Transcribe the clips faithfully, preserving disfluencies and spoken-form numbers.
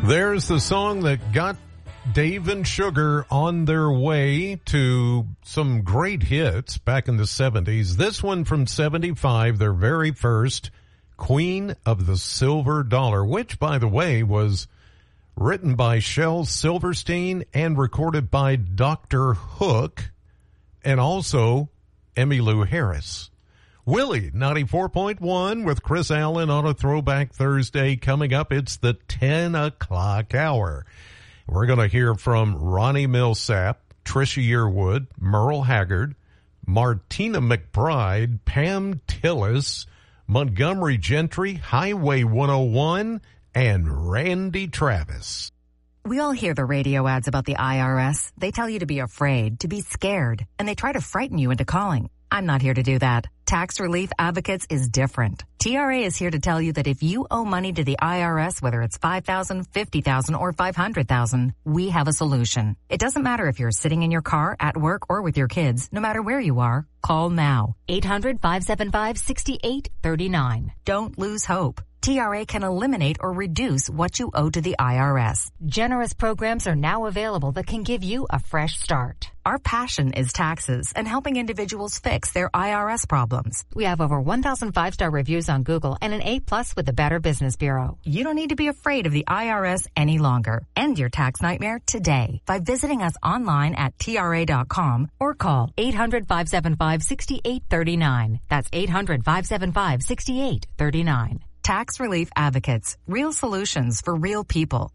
There's the song that got Dave and Sugar on their way to some great hits back in the seventies. This one from seventy-five, their very first, Queen of the Silver Dollar, which, by the way, was written by Shel Silverstein and recorded by Doctor Hook and also Emmylou Harris. Willie, ninety-four point one with Chris Allen on a Throwback Thursday. Coming up, it's the ten o'clock hour. We're going to hear from Ronnie Millsap, Trisha Yearwood, Merle Haggard, Martina McBride, Pam Tillis, Montgomery Gentry, Highway one oh one, and Randy Travis. We all hear the radio ads about the I R S. They tell you to be afraid, to be scared, and they try to frighten you into calling. I'm not here to do that. Tax Relief Advocates is different. T R A is here to tell you that if you owe money to the I R S, whether it's five thousand dollars, fifty thousand dollars, or five hundred thousand dollars, we have a solution. It doesn't matter if you're sitting in your car, at work, or with your kids. No matter where you are, call now. eight hundred, five seven five, six eight three nine. Don't lose hope. T R A can eliminate or reduce what you owe to the I R S. Generous programs are now available that can give you a fresh start. Our passion is taxes and helping individuals fix their I R S problems. We have over one thousand five-star reviews on Google and an A plus with the Better Business Bureau. You don't need to be afraid of the I R S any longer. End your tax nightmare today by visiting us online at T R A dot com or call eight hundred, five seven five, six eight three nine. That's eight hundred, five seven five, six eight three nine. Tax Relief Advocates. Real solutions for real people.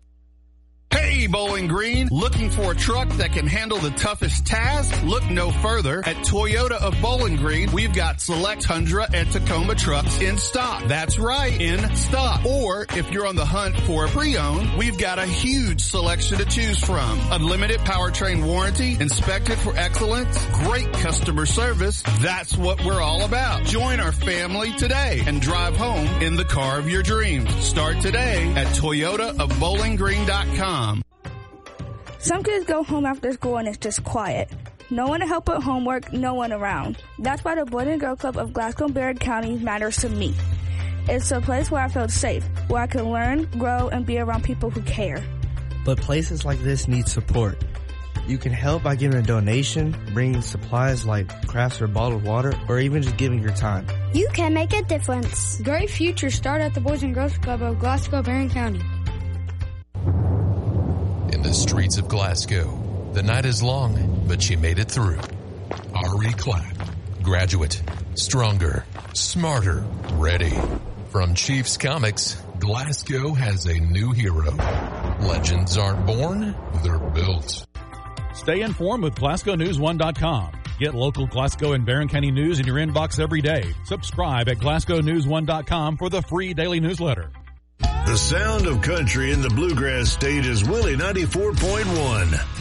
Hey, Bowling Green, looking for a truck that can handle the toughest task? Look no further. At Toyota of Bowling Green, we've got select Tundra and Tacoma trucks in stock. That's right, in stock. Or if you're on the hunt for a pre-owned, we've got a huge selection to choose from. Unlimited powertrain warranty, inspected for excellence, great customer service. That's what we're all about. Join our family today and drive home in the car of your dreams. Start today at Toyota of Bowling Green dot com. Some kids go home after school and it's just quiet. No one to help with homework, no one around. That's why the Boys and Girls Club of Glasgow and Barron County matters to me. It's a place where I feel safe, where I can learn, grow, and be around people who care. But places like this need support. You can help by giving a donation, bringing supplies like crafts or bottled water, or even just giving your time. You can make a difference. Great futures start at the Boys and Girls Club of Glasgow and Barron County. In the streets of Glasgow, the night is long, but she made it through. Ari Clapp, graduate, stronger, smarter, ready. From Chiefs Comics, Glasgow has a new hero. Legends aren't born, they're built. Stay informed with Glasgow News one dot com. Get local Glasgow and Barron County news in your inbox every day. Subscribe at Glasgow News one dot com for the free daily newsletter. The sound of country in the bluegrass state is Willie ninety-four point one.